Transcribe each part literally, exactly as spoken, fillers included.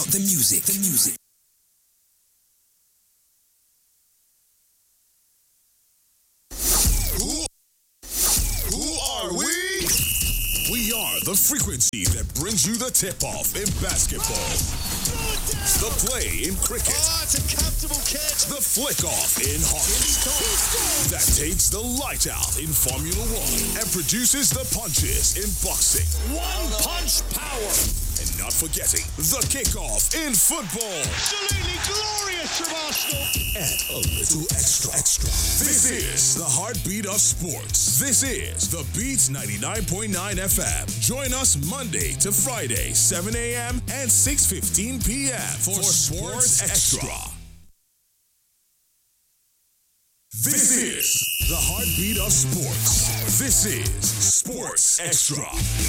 the music, the music. Who, who are we? We are the frequency that brings you the tip-off in basketball, the play in cricket, oh, it's a comfortable catch. the flick-off in hockey, that takes the light out in Formula One and produces the punches in boxing. One punch power. And not forgetting the kickoff in football. Absolutely glorious from Arsenal. And a little extra, extra. This is the heartbeat of sports. This is the Beats ninety-nine point nine F M. Join us Monday to Friday, seven a.m. and six fifteen p.m. for, for Sports Extra. This is the heartbeat of sports. This is Sports Extra.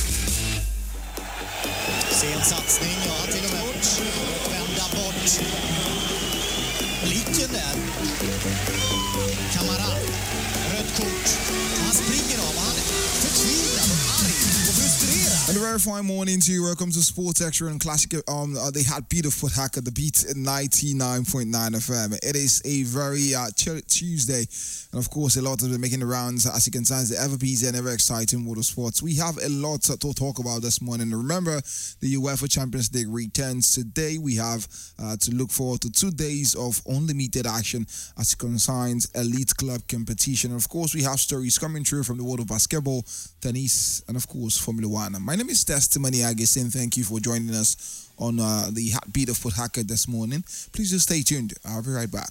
Sen satsning, ja, till och med bort. Vända bort. Blicken där. Kamara. Rött kort. Han springer av. Han är förtvivlad och arg och frustrerad. And a very fine morning to you. Welcome to Sports Extra and Classic. Um, uh, they had beautiful hack at the Beat ninety-nine point nine F M. It is a very uh, chill Tuesday, and of course, a lot has been making the rounds. As you can sense, the ever busy and ever exciting world of sports. We have a lot to, to talk about this morning. Remember, the UEFA Champions League returns today. We have uh, to look forward to two days of unlimited action as it concerns elite club competition. And of course, we have stories coming through from the world of basketball, tennis, and of course, Formula One. My name is Testimony Agasin. Thank you for joining us on uh, the Heartbeat of Foot Hacker this morning. Please just stay tuned. I'll be right back.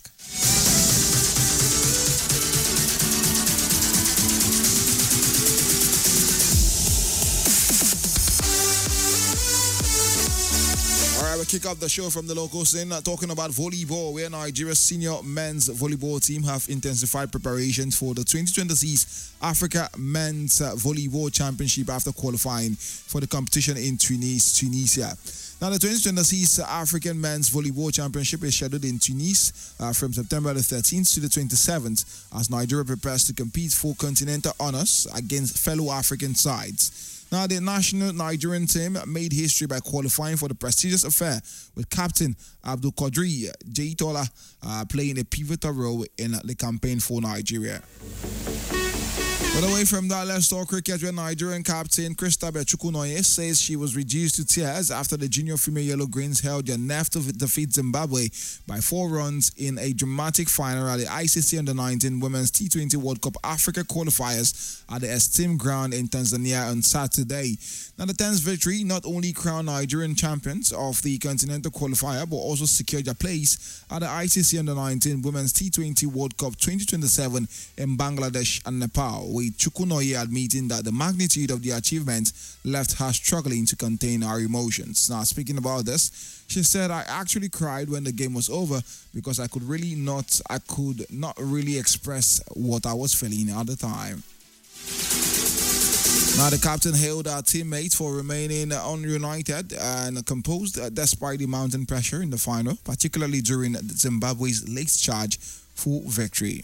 We kick off the show from the local scene, uh, talking about volleyball, where Nigeria's senior men's volleyball team have intensified preparations for the twenty twenty-six Africa Men's uh, Volleyball Championship after qualifying for the competition in Tunis, Tunisia. Now, the twenty twenty-six African Men's Volleyball Championship is scheduled in Tunis uh, from September the thirteenth to the twenty-seventh as Nigeria prepares to compete for continental honors against fellow African sides. Now, the national Nigerian team made history by qualifying for the prestigious affair with captain Abdul Qadri Jaitola uh, playing a pivotal role in the campaign for Nigeria. But away from that, let's talk cricket where Nigerian captain Christabel Chukwunoye says she was reduced to tears after the junior female Yellow Greens held their nerve to defeat Zimbabwe by four runs in a dramatic final at the I C C Under nineteen Women's T twenty World Cup Africa qualifiers at the esteemed ground in Tanzania on Saturday. Now, the tenth victory not only crowned Nigerian champions of the continental qualifier but also secured their place at the I C C Under nineteen Women's T twenty World Cup twenty twenty-seven in Bangladesh and Nepal, with Chukwunoye admitting that the magnitude of the achievement left her struggling to contain her emotions. Now, speaking about this, she said, "I actually cried when the game was over because I could really not, I could not really express what I was feeling at the time." Now, the captain hailed our teammates for remaining ununited and composed despite the mountain pressure in the final, particularly during Zimbabwe's late charge for victory.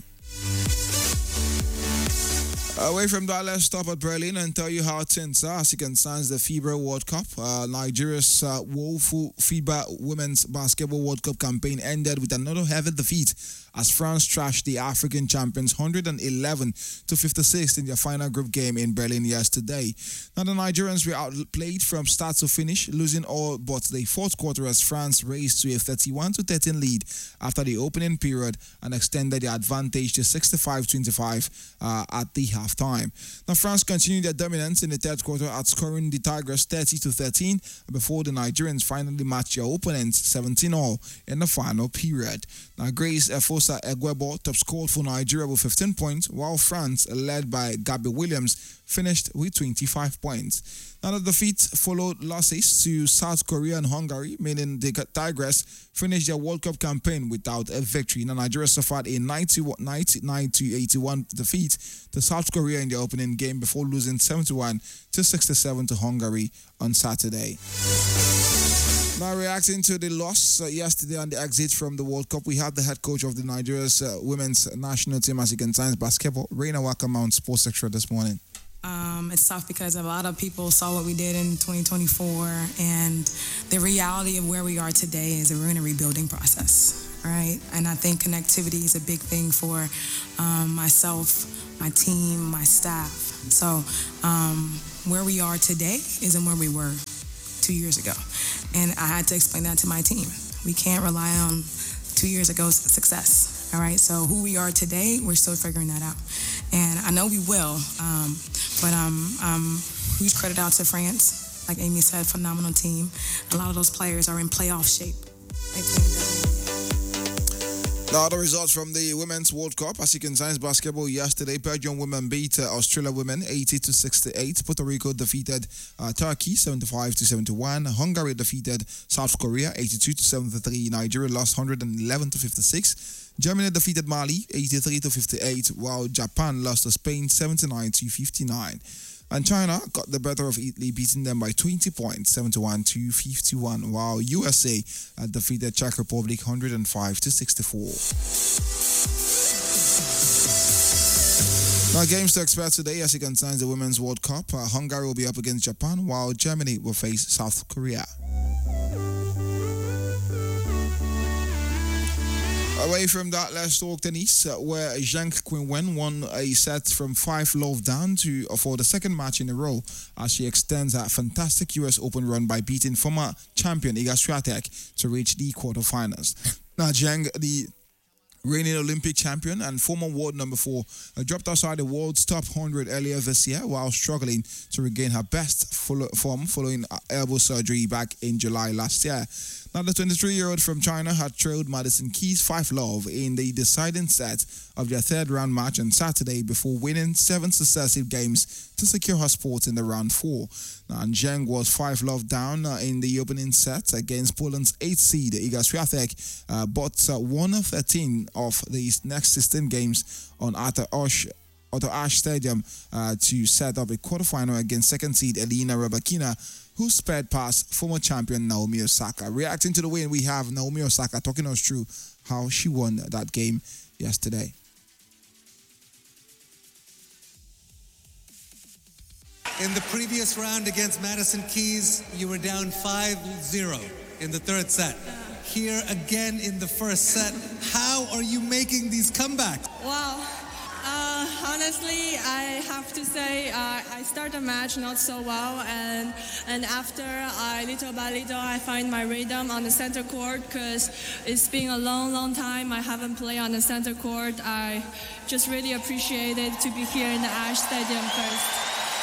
Away from that, let's stop at Berlin and tell you how things are as it concerns the FIBA World Cup. Uh, Nigeria's uh, woeful FIBA Women's Basketball World Cup campaign ended with another heavy defeat as France trashed the African champions one hundred eleven to fifty-six in their final group game in Berlin yesterday. Now, the Nigerians were outplayed from start to finish, losing all but the fourth quarter as France raced to a thirty-one to thirteen lead after the opening period and extended their advantage to sixty-five twenty-five uh, at the halftime. Now, France continued their dominance in the third quarter, outscoring the Tigers thirty to thirteen before the Nigerians finally matched their opponents seventeen all in the final period. Now, Grace Efosa Egwebo top scored for Nigeria with fifteen points, while France, led by Gabby Williams, finished with twenty-five points. Now, the defeat followed losses to South Korea and Hungary, meaning the Tigers finished their World Cup campaign without a victory. Now, Nigeria suffered a ninety-nine to eighty-one defeat to South Korea in the opening game before losing seventy-one to sixty-seven to Hungary on Saturday. Now, reacting to the loss uh, yesterday on the exit from the World Cup, we had the head coach of the Nigeria's uh, women's national team as it concerns basketball, Reina Wakama, on Sports Extra this morning. Um, it's tough because a lot of people saw what we did in twenty twenty-four, and the reality of where we are today is that we're in a rebuilding process, right? And I think connectivity is a big thing for um, myself, my team, my staff. So um, where we are today isn't where we were two years ago. And I had to explain that to my team. We can't rely on two years ago's success, all right? So who we are today, we're still figuring that out. And I know we will, um, but um, um, huge credit out to France. Like Amy said, phenomenal team. A lot of those players are in playoff shape. They play Now, the results from the Women's World Cup. As you can see, basketball yesterday, Belgium women beat uh, Australia women eighty to sixty-eight. Puerto Rico defeated uh, Turkey seventy-five to seventy-one. Hungary defeated South Korea eighty-two to seventy-three. Nigeria lost one hundred eleven to fifty-six. Germany defeated Mali eighty-three to fifty-eight, while Japan lost to Spain seventy-nine to fifty-nine. And China got the better of Italy, beating them by twenty points, seventy-one to fifty-one, while U S A uh, defeated Czech Republic one hundred five to sixty-four. Now, games to expect today as it concerns the Women's World Cup. Uh, Hungary will be up against Japan, while Germany will face South Korea. Away from that, let's talk tennis, uh, where Zheng Qinwen won a set from five love down to uh, for the second match in a row as she extends a fantastic U S Open run by beating former champion Iga Swiatek to reach the quarterfinals. Now, Zheng, the reigning Olympic champion and former world number four, uh, dropped outside the world's top one hundred earlier this year while struggling to regain her best follow- form following elbow surgery back in July last year. Now, the twenty-three-year-old from China had trailed Madison Keys five love in the deciding set of their third-round match on Saturday before winning seven successive games to secure her spot in the round four. Now, and Zheng was five love down uh, in the opening set against Poland's eighth seed Iga Swiatek, uh, but uh, won thirteen of these next sixteen games on Arthur Ashe Otto Ashe Stadium uh, to set up a quarterfinal against second seed Elena Rybakina, who sped past former champion Naomi Osaka. Reacting to the win, we have Naomi Osaka talking us through how she won that game yesterday. In the previous round against Madison Keys, you were down five zero in the third set. Here again in the first set, how are you making these comebacks? Wow. Uh, honestly, I have to say uh, I start the match not so well, and and after I little by little I find my rhythm on the center court because it's been a long, long time I haven't played on the center court. I just really appreciate it to be here in the Ashe Stadium first.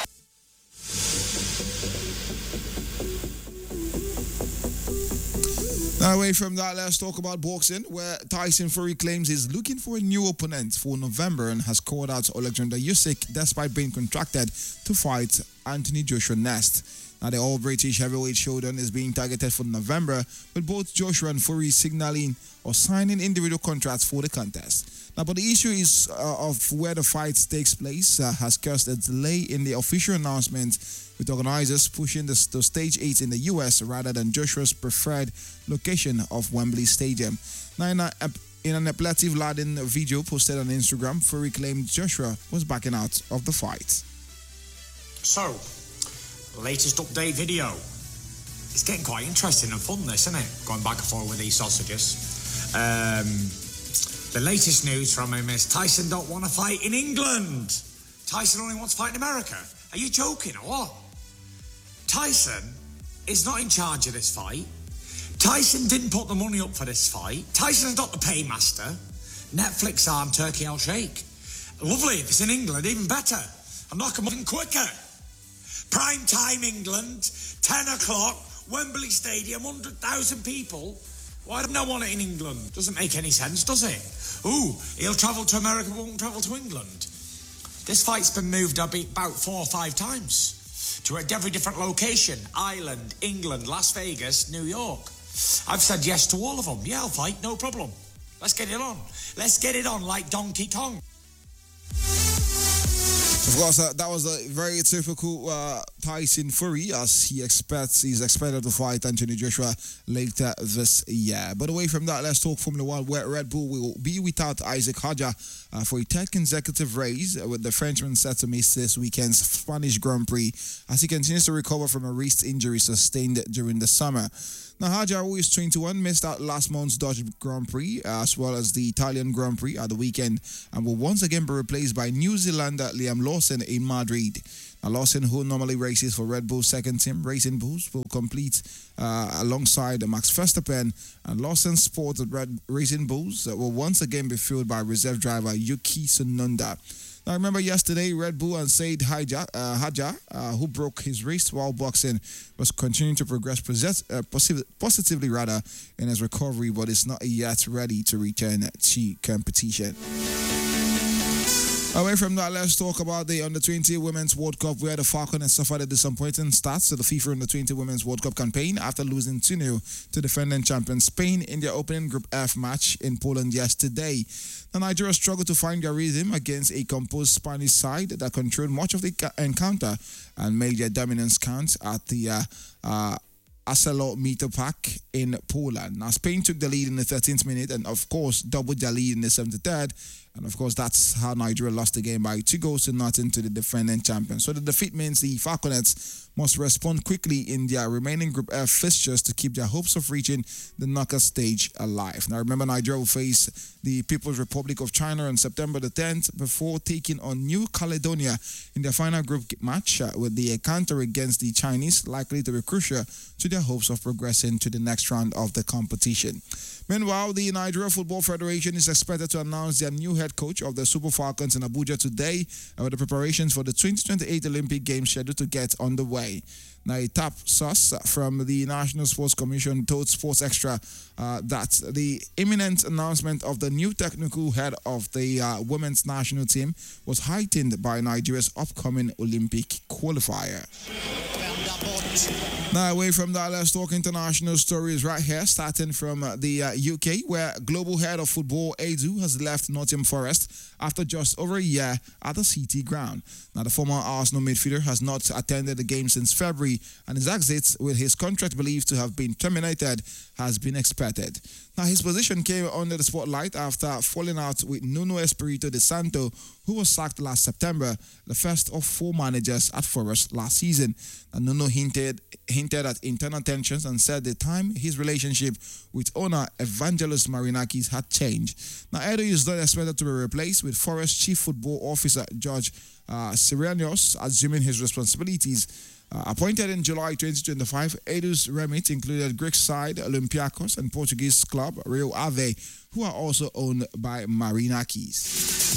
Now, away from that, let's talk about boxing, where Tyson Fury claims he's looking for a new opponent for November and has called out Alexander Usyk despite being contracted to fight Anthony Joshua next. Now, the all-British heavyweight showdown is being targeted for November, with both Joshua and Fury signaling or signing individual contracts for the contest. Now, but the issue is uh, of where the fight takes place uh, has caused a delay in the official announcement, with organizers pushing the, the stage eight in the U S rather than Joshua's preferred location of Wembley Stadium. Now, in, a, in an appellative-laden video posted on Instagram, Fury claimed Joshua was backing out of the fight. So, latest update video. It's getting quite interesting and fun, this, isn't it? Going back and forth with these sausages. Um, the latest news from him is Tyson don't want to fight in England. Tyson only wants to fight in America. Are you joking or what? Tyson is not in charge of this fight. Tyson didn't put the money up for this fight. Tyson's not the paymaster. Netflix arm Turkey Al Sheikh. Lovely, if it's in England, even better. I'm not even quicker. Prime time England, ten o'clock, Wembley Stadium, one hundred thousand people. Why don't I want it in England? Doesn't make any sense, does it? Ooh, he'll travel to America, but won't travel to England. This fight's been moved about four or five times to a every different location. Ireland, England, Las Vegas, New York. I've said yes to all of them. Yeah, I'll fight, no problem. Let's get it on. Let's get it on like Donkey Kong. Of course, uh, that was a very typical uh, Tyson Fury, as he expects he's expected to fight Anthony Joshua later this year. But away from that, let's talk Formula One, where Red Bull will be without Isaac Hadjar uh, for a third consecutive race, uh, with the Frenchman set to miss this weekend's Spanish Grand Prix as he continues to recover from a wrist injury sustained during the summer. Now, Hadjar, who is twenty-one, missed out last month's Dutch Grand Prix as well as the Italian Grand Prix at the weekend and will once again be replaced by New Zealander Liam Lawson in Madrid. Now, Lawson, who normally races for Red Bull's second team, Racing Bulls, will complete uh, alongside Max Verstappen, and Lawson's sport at Red Racing Bulls uh, will once again be filled by reserve driver Yuki Tsunoda. Now, remember yesterday, Red Bull and Said Hadjar, uh, Hadjar uh, who broke his wrist while boxing, was continuing to progress possess- uh, posi- positively rather in his recovery, but is not yet ready to return to competition. Away from that, let's talk about the under twenty Women's World Cup, where the Falcons suffered a disappointing start to the FIFA under twenty Women's World Cup campaign after losing two nil to defending champion Spain in their opening Group F match in Poland yesterday. Now, Nigeria struggled to find their rhythm against a composed Spanish side that controlled much of the encounter and made their dominance count at the uh, uh, ArcelorMittal Park in Poland. Now, Spain took the lead in the thirteenth minute and, of course, doubled their lead in the seventy-third. And, of course, that's how Nigeria lost the game by two goals to nothing to the defending champions. So the defeat means the Falconets must respond quickly in their remaining Group F fixtures to keep their hopes of reaching the knockout stage alive. Now, remember, Nigeria will face the People's Republic of China on September the tenth before taking on New Caledonia in their final group match, uh, with the encounter against the Chinese likely to be crucial to their hopes of progressing to the next round of the competition. Meanwhile, the Nigeria Football Federation is expected to announce their new head coach of the Super Falcons in Abuja today, uh, with the preparations for the twenty twenty-eight Olympic Games scheduled to get underway. Now, a top source from the National Sports Commission told Sports Extra uh, that the imminent announcement of the new technical head of the uh, women's national team was heightened by Nigeria's upcoming Olympic qualifier. Now, away from that, let's talk international stories right here, starting from uh, the uh, U K, where global head of football Edu has left Nottingham Forest after just over a year at the City ground. Now, the former Arsenal midfielder has not attended the game since February, and his exit, with his contract believed to have been terminated, has been expected. Now, his position came under the spotlight after falling out with Nuno Espirito de Santo, who was sacked last September, the first of four managers at Forest last season. And Nuno hinted hinted at internal tensions and said the time his relationship with owner Evangelos Marinakis had changed. Now, Edu is not expected to be replaced, with Forest Chief Football Officer George uh, Sirianios assuming his responsibilities. Uh, appointed in July twenty twenty-five, Edu's remit included Greek side Olympiacos and Portuguese club Rio Ave, who are also owned by Marinakis.